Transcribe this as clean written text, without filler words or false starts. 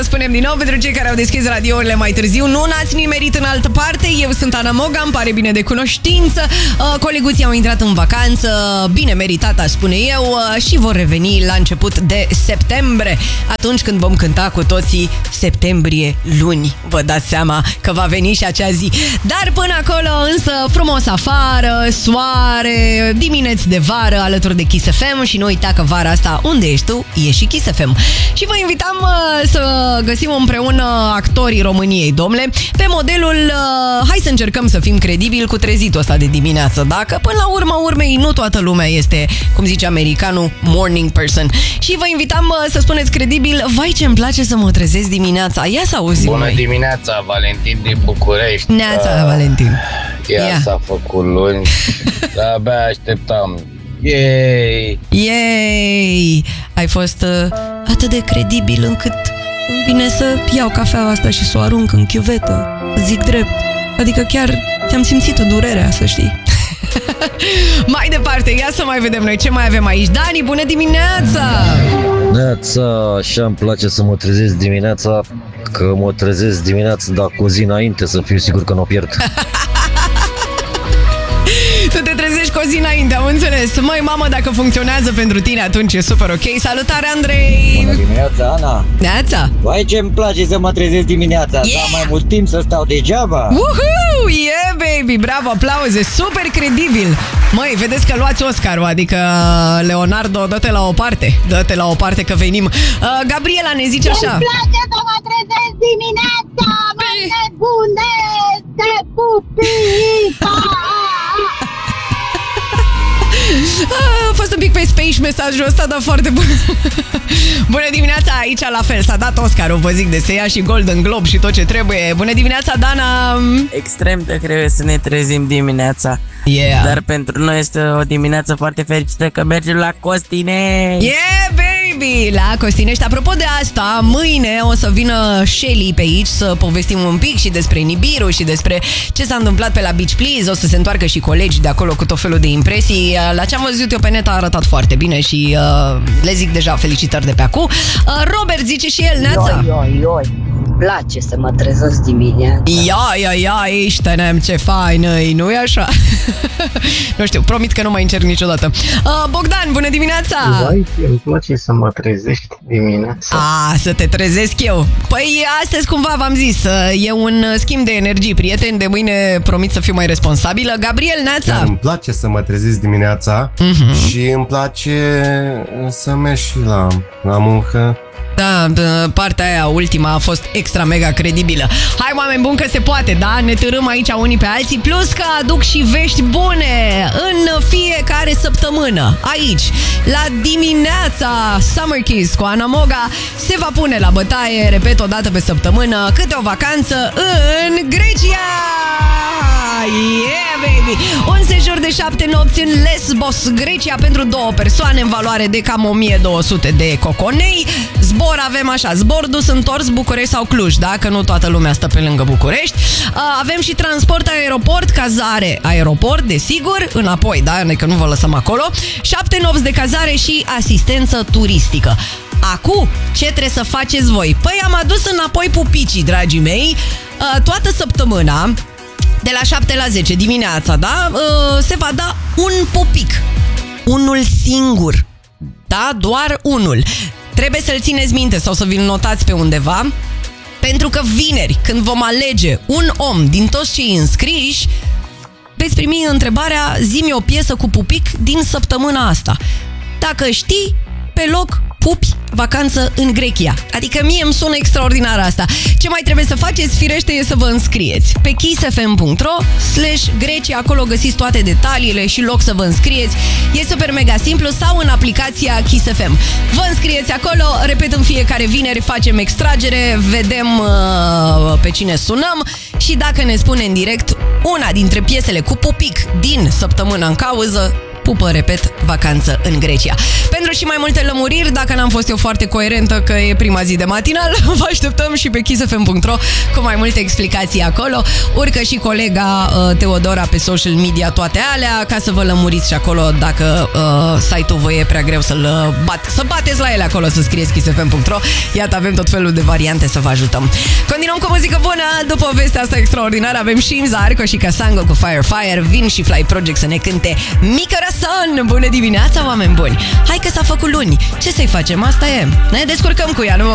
spunem din nou pentru cei care au deschis radiourile mai târziu. Nu n-ați nimerit în altă parte. Eu sunt Ana Moga, îmi pare bine de cunoștință. Coleguții au intrat în vacanță, bine meritată, aș spune eu, și vor reveni la început de septembrie, atunci când vom cânta cu toții Septembrie luni. Vă dați seama că va veni și acea zi. Dar până acolo însă frumos afară, soare, dimineți de vară alături de Kiss FM și nu uita că vara asta unde ești tu, e și Kiss FM. Și vă invitam să găsim împreună actorii României, domnule, pe modelul hai să încercăm să fim credibili cu trezitul ăsta de dimineață, dacă până la urma urmei nu toată lumea este, cum zice americanul, morning person. Și vă invitam să spuneți credibil, vai ce-mi place să mă trezesc dimineața. Ia să auzim. Bună dimineața, Valentin din București. Neața, Valentin. Ea s-a făcut luni, dar abia așteptam. Yay! Ai fost atât de credibil încât îmi vine să iau cafeaua asta și să o arunc în chiuvetă. Zic drept. Adică chiar ți-am simțit durerea, să știi. Mai departe, ia să mai vedem noi ce mai avem aici. Dani, bună dimineața! Neața, așa îmi place să mă trezesc dimineața, că mă trezesc dimineața, dar cu o zi înainte să fiu sigur că nu o pierd. Tu te trezești cu o zi înainte, am înțeles. Măi, mamă, dacă funcționează pentru tine, atunci e super ok. Salutare, Andrei! Bună dimineața, Ana! Neața! Vai ce-mi place să mă trezesc dimineața, dar mai mult timp să stau degeaba. Woohoo! Yeah, baby! Bravo, aplauze! Super credibil! Măi, vedeți că luați Oscarul, adică Leonardo, dă-te la o parte. Dă-te la o parte că venim. Gabriela ne zice așa. Îmi place să mă trezesc dimineața, mă nebunesc de pupica! A fost un pic pe space mesajul ăsta, dar foarte bun. Bună dimineața, aici la fel s-a dat Oscarul, vă zic, de se ia și Golden Globe și tot ce trebuie. Bună dimineața, Dana. Extrem de greu să ne trezim dimineața. Yeah. Dar pentru noi este o dimineață foarte fericită că mergem la Costinești. Yeah, baby! La Costinești. Apropo de asta, mâine o să vină Shelly pe aici să povestim un pic și despre Nibiru și despre ce s-a întâmplat pe la Beach Please. O să se întoarcă și colegi de acolo cu tot felul de impresii. La ce am văzut eu pe net a arătat foarte bine și le zic deja felicitări de pe acum. Robert zice și el, neața. Ioi. Place să mă trezesc dimineața. Ia, ești-nem, ce fain-i, nu-i așa? Nu știu, promit că nu mai încerc niciodată. Bogdan, bună dimineața! Vai, îmi place să mă trezești dimineața. Să te trezesc eu. Păi astăzi cumva v-am zis, e un schimb de energii, prieteni, de mâine promit să fiu mai responsabilă. Gabriel, neața! Îmi place să mă trezesc dimineața și îmi place să merg și la muncă. Da, partea aia ultima a fost extra mega credibilă. Hai, oameni buni, că se poate, da? Ne târâm aici unii pe alții. Plus că aduc și vești bune în fiecare săptămână. Aici, la dimineața Summer Kiss cu Ana Moga se va pune la bătaie, repet, o dată pe săptămână, câte o vacanță în Grecia! Yeah, baby! Un sejur de 7 nopți în Lesbos, Grecia, pentru 2 persoane, în valoare de cam 1200 de coconei. Zbor avem așa, zbor dus întors București sau Cluj, da? Că nu toată lumea stă pe lângă București. Avem și transport aeroport, cazare aeroport, desigur, înapoi, da? Că nu vă lăsăm acolo. 7 nopți de cazare și asistență turistică. Acum, ce trebuie să faceți voi? Păi am adus înapoi pupicii, dragii mei, toată săptămâna. De la 7 la 10 dimineața, da? Se va da un pupic. Unul singur. Da? Doar unul. Trebuie să-l țineți minte sau să vi-l notați pe undeva, pentru că vineri, când vom alege un om din toți cei înscriși, veți primi întrebarea: zi-mi o piesă cu pupic din săptămâna asta. Dacă știi, pe loc pupi vacanță în Grecia. Adică mie îmi sună extraordinar asta. Ce mai trebuie să faceți, firește, e să vă înscrieți pe kissfm.ro/Grecia. Acolo găsiți toate detaliile și loc să vă înscrieți. E super mega simplu, sau în aplicația Kiss FM. Vă înscrieți acolo, repet, în fiecare vineri facem extragere, vedem pe cine sunăm și dacă ne spune în direct una dintre piesele cu pupic din săptămâna în cauză, Pupă, repet, vacanță în Grecia. Pentru și mai multe lămuriri, dacă n-am fost eu foarte coerentă că e prima zi de matinal, vă așteptăm și pe kissfm.ro cu mai multe explicații acolo. Urcă și colega Teodora pe social media toate alea ca să vă lămuriți și acolo dacă site-ul vă e prea greu să bateți la ele acolo, să scrieți kissfm.ro. Iată, avem tot felul de variante să vă ajutăm. Continuăm cu muzică bună. După vestea asta extraordinară avem și Zarco și Casango cu Fire. Vin și Fly Project să ne cânte Mi Corazon. Bună dimineața, oameni buni! Hai că s-a făcut luni. Ce să-i facem? Asta e. Ne descurcăm cu ea.